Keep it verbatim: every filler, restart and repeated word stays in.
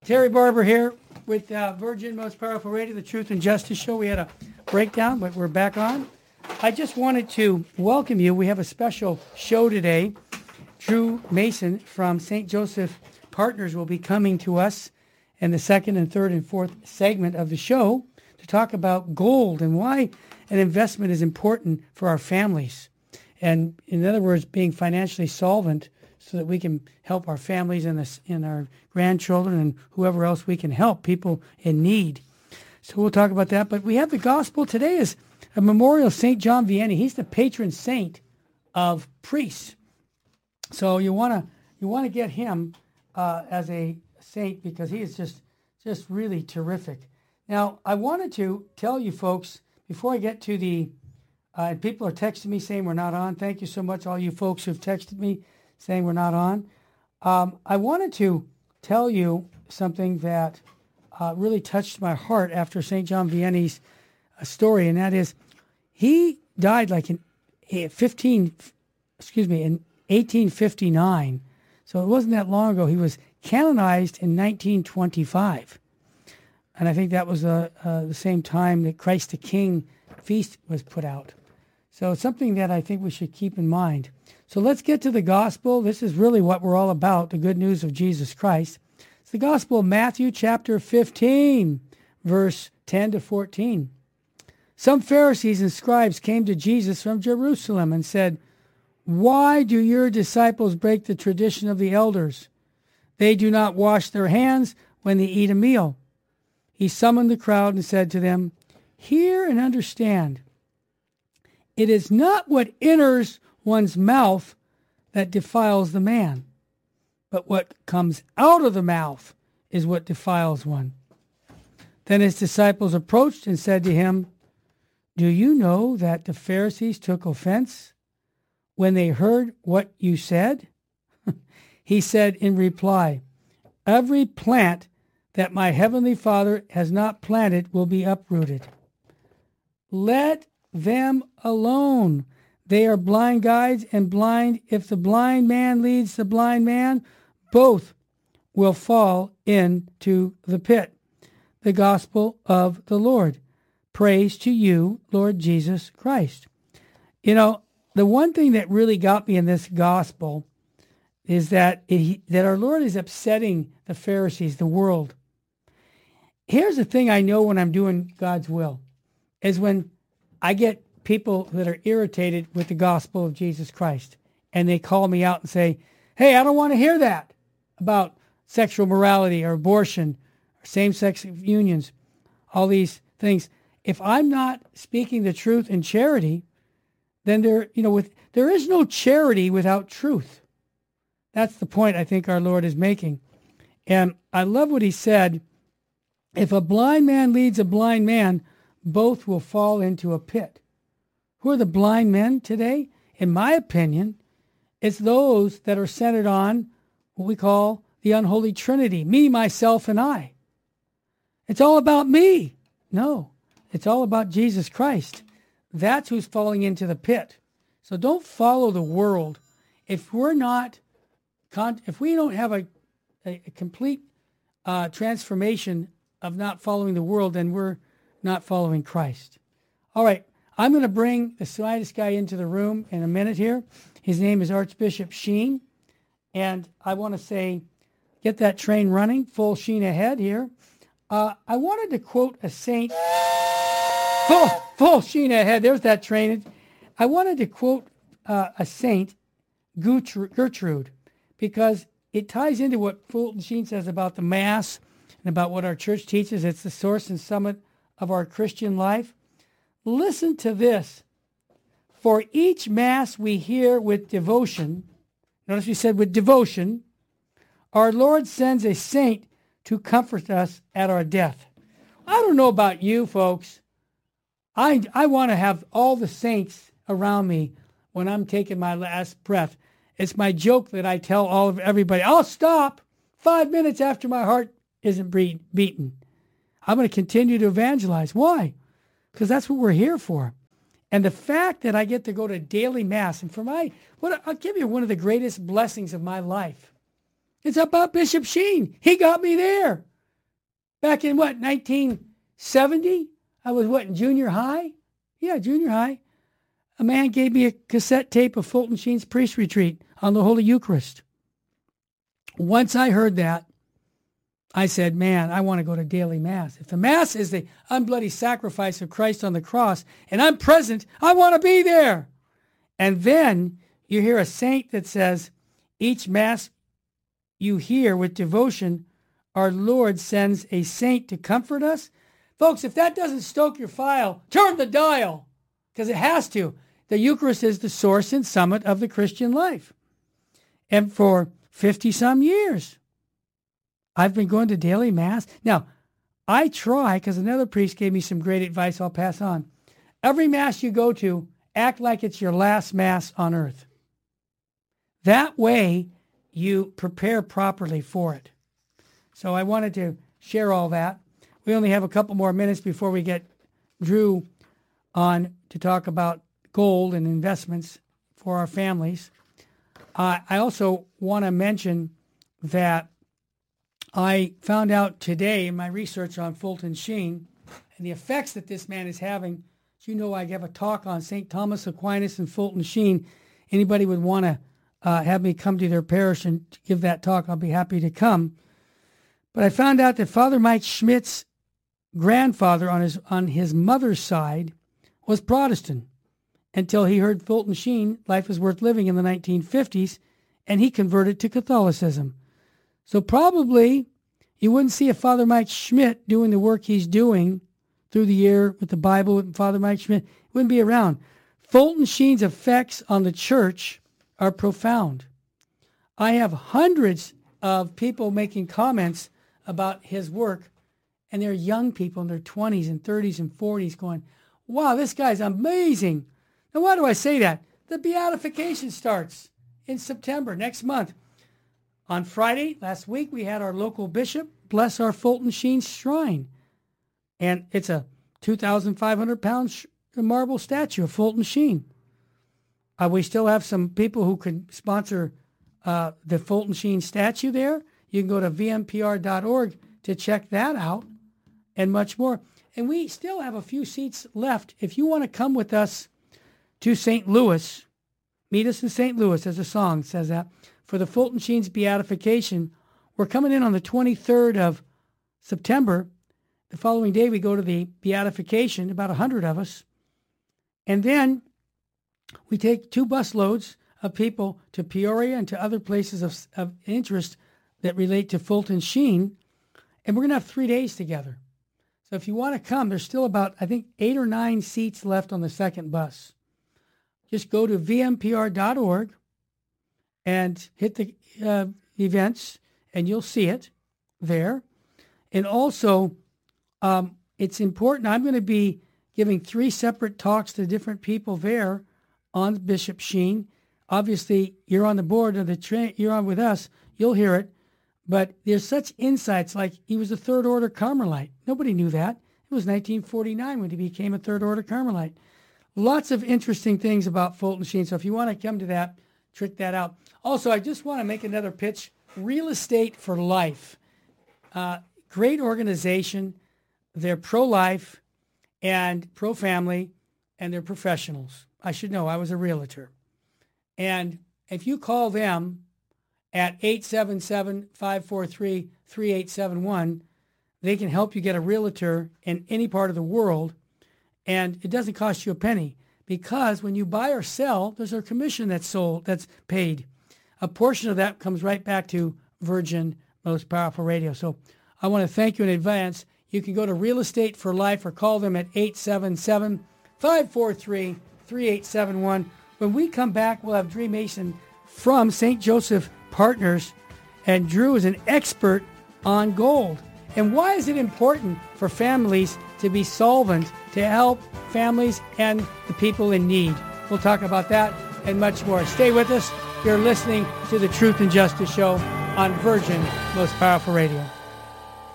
Terry Barber here with uh, Virgin Most Powerful Radio, the Truth and Justice Show. We had a breakdown, but we're back on. I just wanted to welcome you. We have a special show today. Drew Mason from Saint Joseph Partners will be coming to us in the second and third and fourth segment of the show to talk about gold and why an investment is important for our families. And in other words, being financially solvent so that we can help our families and, the, and our grandchildren and whoever else we can help, people in need. So we'll talk about that. But we have the gospel. Today is a memorial of Saint John Vianney. He's the patron saint of priests. So you want to you want to get him uh, as a saint because he is just just really terrific. Now, I wanted to tell you folks, before I get to the, uh, and people are texting me saying we're not on. Thank you so much, all you folks who've texted me saying we're not on. Um, I wanted to tell you something that uh, really touched my heart after Saint John Vianney's uh, story, and that is he died like in fifteen, excuse me, in eighteen fifty-nine. So it wasn't that long ago. He was canonized in nineteen twenty-five. And I think that was uh, uh, the same time that Christ the King feast was put out. So it's something that I think we should keep in mind. So let's get to the gospel. This is really what we're all about, the good news of Jesus Christ. It's the gospel of Matthew chapter fifteen, verse ten to fourteen. Some Pharisees and scribes came to Jesus from Jerusalem and said, "Why do your disciples break the tradition of the elders? They do not wash their hands when they eat a meal." He summoned the crowd and said to them, "Hear and understand. It is not what enters one's mouth that defiles the man, but what comes out of the mouth is what defiles one." Then his disciples approached and said to him, "Do you know that the Pharisees took offense when they heard what you said?" He said in reply, "Every plant that my heavenly Father has not planted will be uprooted. Let them alone. They are blind guides, and blind, if the blind man leads the blind man, both will fall into the pit." The gospel of the Lord. Praise to you, Lord Jesus Christ. You know, the one thing that really got me in this gospel is that it, that our Lord is upsetting the Pharisees, the world. Here's the thing I know when I'm doing God's will, is when I get people that are irritated with the gospel of Jesus Christ, and they call me out and say, "Hey, I don't want to hear that about sexual morality or abortion or same-sex unions, all these things." If I'm not speaking the truth in charity, then there, you know, with there is no charity without truth. That's the point I think our Lord is making. And I love what he said. If a blind man leads a blind man, both will fall into a pit. Who are the blind men today? In my opinion, it's those that are centered on what we call the unholy trinity, me, myself, and I. It's all about me. No, it's all about Jesus Christ. That's who's falling into the pit. So don't follow the world. If we're not, if we don't have a, a, a complete uh, transformation of not following the world, then we're not following Christ. All right, I'm going to bring the slightest guy into the room in a minute here. His name is Archbishop Sheen, and I want to say, get that train running, full sheen ahead here. Uh, I wanted to quote a saint, full, full sheen ahead, there's that train. I wanted to quote uh, a saint, Gertrude, because it ties into what Fulton Sheen says about the Mass and about what our church teaches. It's the source and summit of our Christian life. Listen to this. For each Mass we hear with devotion, notice we said with devotion, our Lord sends a saint to comfort us at our death. I don't know about you folks. I, I want to have all the saints around me when I'm taking my last breath. It's my joke that I tell all of everybody, I'll stop five minutes after my heart isn't bre- beaten. I'm going to continue to evangelize. Why? Because that's what we're here for. And the fact that I get to go to daily Mass, and for my, what I'll give you one of the greatest blessings of my life. It's about Bishop Sheen. He got me there. Back in what, nineteen seventy? I was what, in junior high? Yeah, junior high. A man gave me a cassette tape of Fulton Sheen's priest retreat on the Holy Eucharist. Once I heard that, I said, man, I want to go to daily Mass. If the Mass is the unbloody sacrifice of Christ on the cross and I'm present, I want to be there. And then you hear a saint that says, each Mass you hear with devotion, our Lord sends a saint to comfort us. Folks, if that doesn't stoke your file, turn the dial, because it has to. The Eucharist is the source and summit of the Christian life. And for fifty-some years, I've been going to daily Mass. Now, I try, because another priest gave me some great advice I'll pass on. Every Mass you go to, act like it's your last Mass on earth. That way, you prepare properly for it. So I wanted to share all that. We only have a couple more minutes before we get Drew on to talk about gold and investments for our families. Uh, I also want to mention that I found out today in my research on Fulton Sheen and the effects that this man is having. As you know, I have a talk on Saint Thomas Aquinas and Fulton Sheen. Anybody would want to uh, have me come to their parish and give that talk, I'll be happy to come. But I found out that Father Mike Schmidt's grandfather on his on his mother's side was Protestant until he heard Fulton Sheen, Life is Worth Living, in the nineteen fifties, and he converted to Catholicism. So probably you wouldn't see a Father Mike Schmidt doing the work he's doing through the year with the Bible with Father Mike Schmidt. He wouldn't be around. Fulton Sheen's effects on the church are profound. I have hundreds of people making comments about his work, and they're young people in their twenties and thirties and forties going, wow, this guy's amazing. Now, why do I say that? The beatification starts in September, next month. On Friday, last week, we had our local bishop bless our Fulton Sheen shrine. And it's a two thousand five hundred pound sh- marble statue of Fulton Sheen. Uh, we still have some people who can sponsor uh, the Fulton Sheen statue there. You can go to v m p r dot org to check that out and much more. And we still have a few seats left. If you want to come with us to Saint Louis, meet us in Saint Louis, as a song says that, for the Fulton Sheen's beatification. We're coming in on the twenty-third of September. The following day, we go to the beatification, about one hundred of us. And then we take two bus loads of people to Peoria and to other places of, of interest that relate to Fulton Sheen. And we're going to have three days together. So if you want to come, there's still about, I think, eight or nine seats left on the second bus. Just go to v m p r dot org and hit the uh, events, and you'll see it there. And also, um, it's important. I'm going to be giving three separate talks to different people there on Bishop Sheen. Obviously, you're on the board of the train. You're on with us. You'll hear it. But there's such insights, like he was a third order Carmelite. Nobody knew that. It was nineteen forty-nine when he became a third order Carmelite. Lots of interesting things about Fulton Sheen. So if you want to come to that, check that out. Also, I just want to make another pitch. Real Estate for Life. Uh, great organization. They're pro-life and pro-family, and they're professionals. I should know. I was a realtor. And if you call them at eight seven seven, five four three, three eight seven one, they can help you get a realtor in any part of the world. And it doesn't cost you a penny, because when you buy or sell, there's a commission that's sold, that's paid. A portion of that comes right back to Virgin Most Powerful Radio. So I want to thank you in advance. You can go to Real Estate for Life or call them at eight seven seven, five four three, three eight seven one. When we come back, we'll have Drew Mason from Saint Joseph Partners, and Drew is an expert on gold. And why is it important for families to be solvent, to help families and the people in need? We'll talk about that and much more. Stay with us. You're listening to the Truth and Justice Show on Virgin Most Powerful Radio.